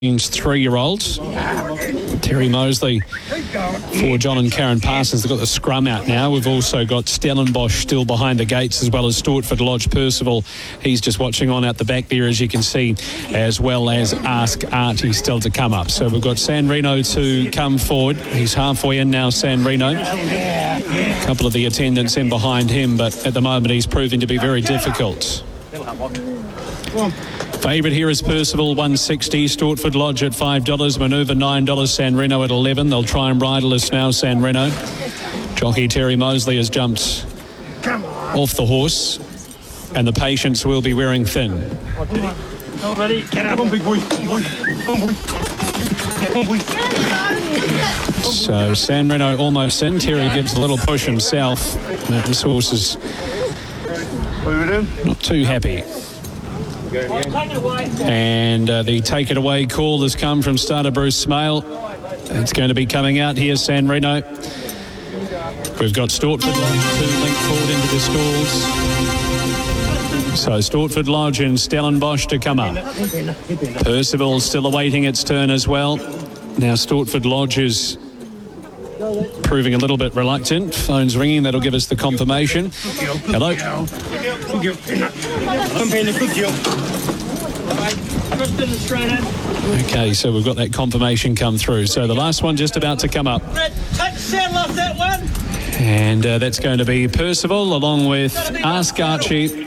3-year-olds. Terry Mosley for John and Karen Parsons. They've got the scrum out now. We've also got Stellenbosch still behind the gates, as well as Stortford Lodge. Percival, he's just watching on out the back there, as you can see, as well as Ask Archie still to come up. So we've got San Reno to come forward. He's halfway in now, San Reno. A couple of the attendants in behind him, but at the moment he's proving to be very difficult. Favourite here is Percival, $1.60. Stortford Lodge at $5. Manoeuvre, $9. San Reno at $11. They'll try and bridle us now, San Reno. Jockey Terry Mosley has jumped off the horse, and the patients will be wearing thin. So San Reno almost in. Terry gives a little push himself. This horse is not too happy. And the take it away call has come from starter Bruce Smale. It's going to be coming out here, San Reno. We've got Stortford Lodge to link forward into the stalls. So Stortford Lodge and Stellenbosch to come up. Percival still awaiting its turn as well. Now Stortford Lodge is proving a little bit reluctant. Phone's ringing. That'll give us the confirmation. Hello. Okay, so we've got that confirmation come through. So the last one just about to come up. Take the saddle off that one. And that's going to be Percival along with Ask Archie.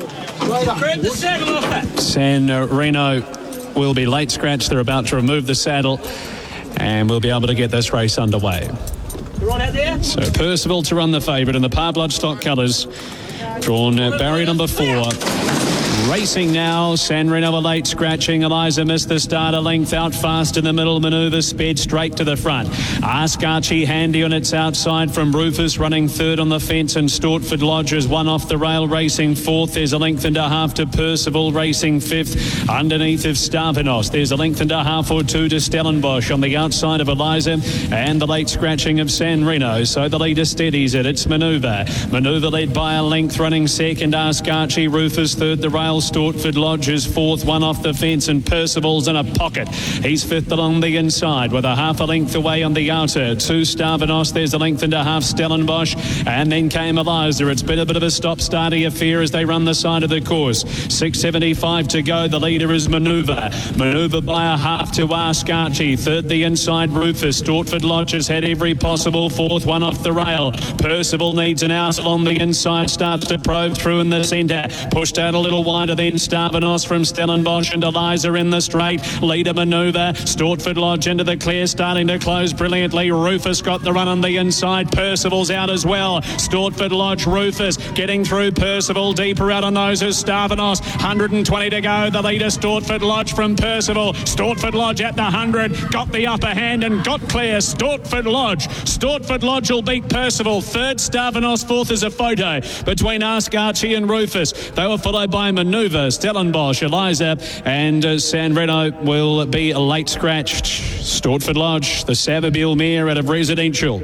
Grab the saddle off it. San Reno will be late scratch. They're about to remove the saddle, and we'll be able to get this race underway. You're on out there? So Percival to run the favourite in the par bloodstock colours. Drawn barrier number 4. Racing now, San Reno a late scratching. Eliza missed the starter, length out fast in the middle. Manoeuvre sped straight to the front. Ask Archie handy on its outside from Rufus, running third on the fence, and Stortford Lodge is one off the rail, racing fourth. There's a length and a half to Percival, racing fifth. Underneath of Starvenos, there's a length and a half or two to Stellenbosch on the outside of Eliza, and the late scratching of San Reno. So the leader steadies it. It's Manoeuvre. Manoeuvre led by a length, running second. Ask Archie, Rufus third. The rail, Stortford Lodge is fourth, one off the fence, and Percival's in a pocket. He's fifth along the inside with a half a length away on the outer. Two Starvenos, there's a length and a half Stellenbosch, and then came Eliza. It's been a bit of a stop-starty affair as they run the side of the course. 6.75 to go. The leader is Manoeuvre. Manoeuvre by a half to Ask Archie. Third the inside Rufus. Stortford Lodge has had every possible fourth, one off the rail. Percival needs an out along the inside, starts to probe through in the centre. Pushed out a little wider then Starvenos from Stellenbosch, and Eliza in the straight. Leader Manoeuvre. Stortford Lodge into the clear, starting to close brilliantly. Rufus got the run on the inside. Percival's out as well. Stortford Lodge, Rufus getting through Percival. Deeper out on those is Starvenos. 120 to go. The leader Stortford Lodge from Percival. Stortford Lodge at the 100. Got the upper hand and got clear. Stortford Lodge. Stortford Lodge will beat Percival. Third Starvenos. Fourth is a photo between Ask Archie and Rufus. They were followed by Manoeuvre, Stellenbosch, Eliza, and San Reno will be late scratched. Stortford Lodge, the Savabeel mare out of Residential.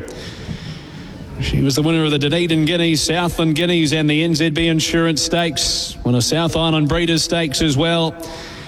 She was the winner of the Dunedin Guineas, Southland Guineas, and the NZB Insurance Stakes. Won a South Island Breeders' Stakes as well.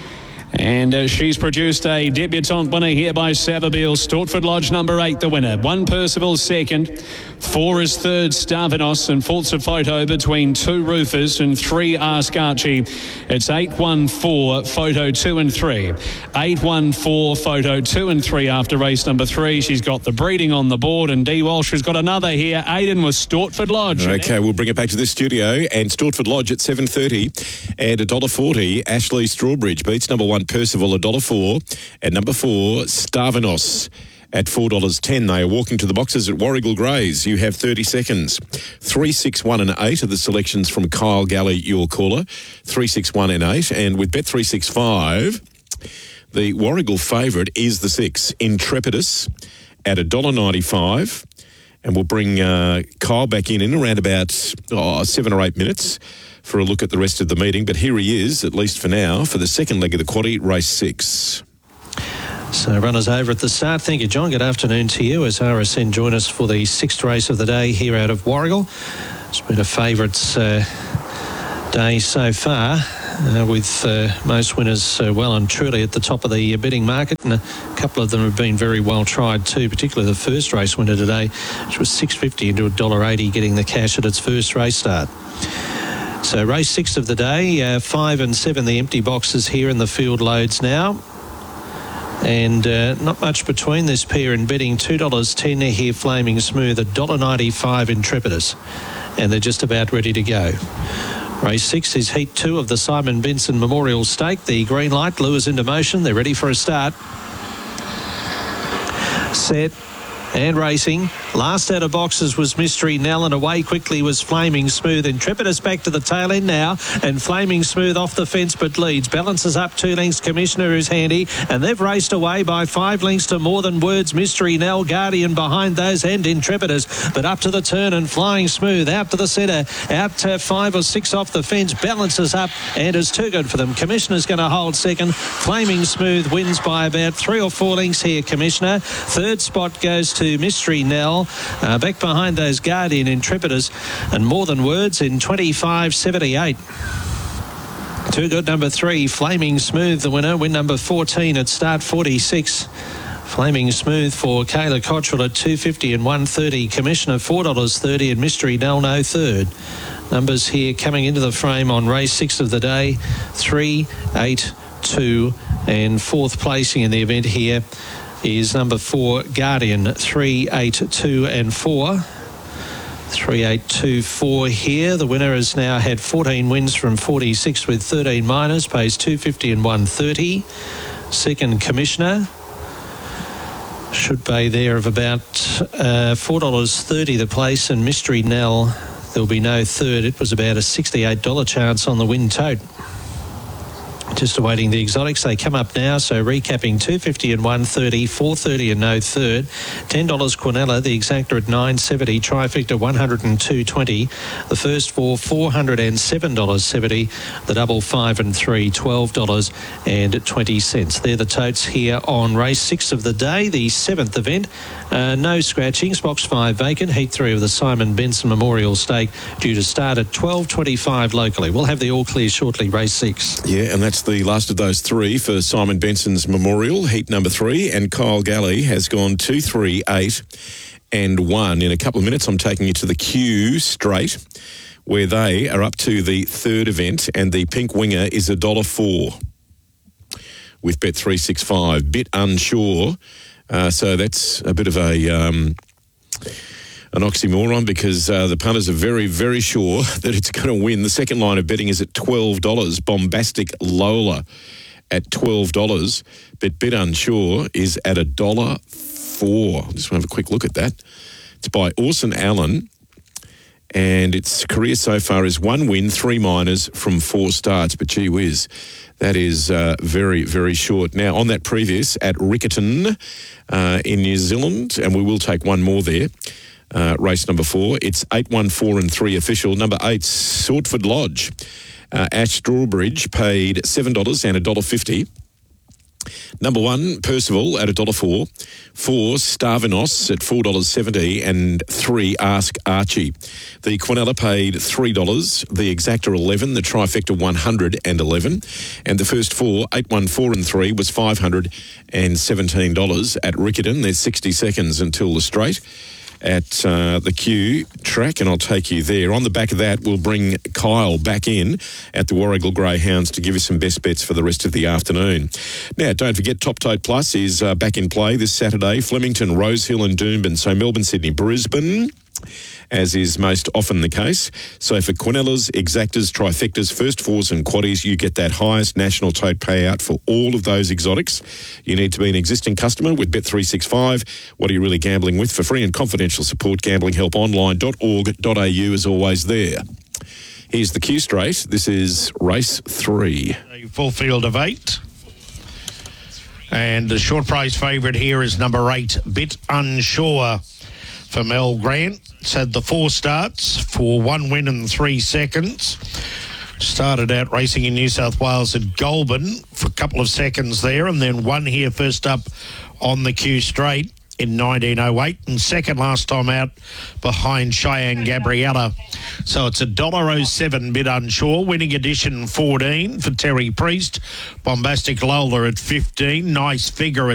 And she's produced a debutante winner here by Savabeel. Stortford Lodge, number 8, the winner. 1 Percival second. 4 is third Starvenos, and fourth's a photo between 2 Rufus and 3 Ask Archie. It's 8-1-4, photo 2 and 3. 8-1-4, photo 2 and 3 after race number 3. She's got the breeding on the board, and D. Walsh has got another here. Aiden with Stortford Lodge. Okay, we'll bring it back to the studio, and Stortford Lodge at 7.30 and $1.40. Ashley Strawbridge beats number 1 Percival $1.04, and number 4 Starvenos at $4.10. They are walking to the boxes at Warrigal Greys. You have 30 seconds. 3, 6, 1 and 8 are the selections from Kyle Galley, your caller. 3, 6, 1 and 8. And with Bet365, the Warrigal favourite is the 6, Intrepidus, at $1.95. And we'll bring Kyle back in around about 7 or 8 minutes for a look at the rest of the meeting. But here he is, at least for now, for the second leg of the quaddie, race 6. So runners over at the start. Thank you, John. Good afternoon to you as RSN join us for the 6th race of the day here out of Warrigal. It's been a favourites day so far. with most winners well and truly at the top of the betting market, and a couple of them have been very well tried too, particularly the first race winner today, which was $6.50 into $1.80, getting the cash at its first race start. So race 6 of the day, 5 and 7, the empty boxes here in the field loads now. And not much between this pair in betting. $2.10 here, Flaming Smooth, $1.95 Intrepidus. And they're just about ready to go. Race 6 is Heat 2 of the Simon Benson Memorial Stake. The green light, lures into motion. They're ready for a start. Set and racing. Last out of boxes was Mystery Nell, and away quickly was Flaming Smooth. Intrepidus back to the tail end now, and Flaming Smooth off the fence but leads. Balances up 2 lengths. Commissioner is handy, and they've raced away by 5 lengths to More Than Words. Mystery Nell, Guardian behind those, and Intrepidus, but up to the turn and Flying Smooth out to the centre, out to 5 or 6 off the fence. Balances up and is too good for them. Commissioner's going to hold second. Flaming Smooth wins by about 3 or 4 lengths here, Commissioner. Third spot goes to Mystery Nell. Back behind those, Guardian, Intrepidus, and More Than Words in 25.78. Too good, number 3, Flaming Smooth, the winner. Win number 14 at start 46. Flaming Smooth for Kayla Cottrell at $2.50 and $1.30. Commissioner $4.30, and Mystery Nell no third. Numbers here coming into the frame on race 6 of the day: 3, 8, 2, and 4th placing in the event here is number 4, Guardian. 3, 8, 2 and 4. 3, 8, 2, 4 here. The winner has now had 14 wins from 46 with 13 minors, pays $2.50 and $1.30. Second, Commissioner should pay there of about $4.30 the place, and Mystery Nell, there'll be no third. It was about a $68 chance on the win tote. Just awaiting the exotics. They come up now, so recapping $2.50 and $1.30, $4.30 and no third. $10 Quinella, the exacta at $9.70, trifecta $102.20. The first 4 $407.70. The double 5 and 3 $12.20. They're the totes here on race 6 of the day, the 7th event. No scratchings. Box 5 vacant. Heat 3 of the Simon Benson Memorial Stake due to start at 12:25 locally. We'll have the all clear shortly. Race 6. Yeah, and that's the last of those 3 for Simon Benson's Memorial, heat number 3, and Kyle Galley has gone 2, 3, 8 and 1. In a couple of minutes, I'm taking you to the Q straight, where they are up to the 3rd event, and the pink winger is $1.04 with Bet365. Bit unsure, so that's a bit of an oxymoron, because the punters are very, very sure that it's going to win. The second line of betting is at $12. Bombastic Lola at $12. But Bit Unsure is at $1.04. Just want to have a quick look at that. It's by Orson Allen, and its career so far is 1 win, 3 minors from 4 starts. But gee whiz, that is very, very short. Now, on that previous at Riccarton in New Zealand, and we will take one more there. Race number 4, it's 8, 1, 4 and 3 official. Number 8, Saltford Lodge. Ash Strawbridge paid $7 and $1.50. Number 1, Percival at $1.04. 4, Starvinos at $4.70, and 3, Ask Archie. The Quinella paid $3, the exacta 11, the trifecta 111, and the first 4, 8, 1, 4 and 3 was $517 at Riccarton. There's 60 seconds until the straight at the Q track, and I'll take you there. On the back of that, we'll bring Kyle back in at the Warragul Greyhounds to give you some best bets for the rest of the afternoon. Now, don't forget, Top Tote Plus is back in play this Saturday. Flemington, Rosehill and Doomben. So Melbourne, Sydney, Brisbane, as is most often the case. So for Quinellas, exactas, trifectas, first 4s and quaddies, you get that highest national tote payout for all of those exotics. You need to be an existing customer with Bet365. What are you really gambling with? For free and confidential support, gamblinghelponline.org.au is always there. Here's the Q straight. This is race 3. A full field of 8. And the short price favourite here is number 8, Bit Unsure, for Mel Grant. It's had the 4 starts for 1 win and 3 seconds. Started out racing in New South Wales at Goulburn for a couple of seconds there, and then won here first up on the Q straight. in 1908 and second last time out behind Cheyenne Gabriella. So it's $1.07 Bit Unsure. Winning edition 14 for Terry Priest. Bombastic Lola at 15. Nice Figure at